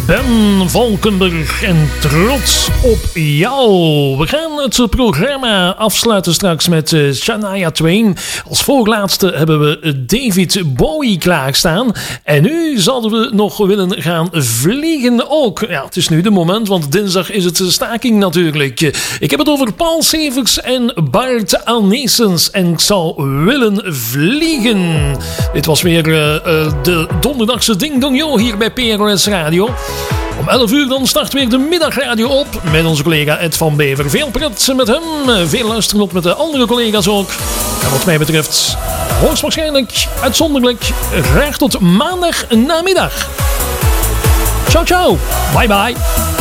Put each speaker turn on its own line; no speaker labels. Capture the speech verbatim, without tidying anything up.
Ben Valkenburg en Trots op jou. We gaan het programma afsluiten straks met uh, Shania Twain. Als voorlaatste hebben we David Bowie klaarstaan. En nu zouden we nog willen gaan vliegen ook. Ja, het is nu de moment, want dinsdag is het staking natuurlijk. Ik heb het over Paul Severs en Bart Aneessens. En ik zou willen vliegen. Dit was weer uh, uh, de donderdagse Ding Dong Yo hier bij P R S Radio. Om elf uur dan start weer de middagradio op met onze collega Ed van Bever. Veel pret met hem, veel luisteren op met de andere collega's ook. En wat mij betreft, hoogstwaarschijnlijk, uitzonderlijk, graag tot maandag namiddag. Ciao, ciao. Bye, bye.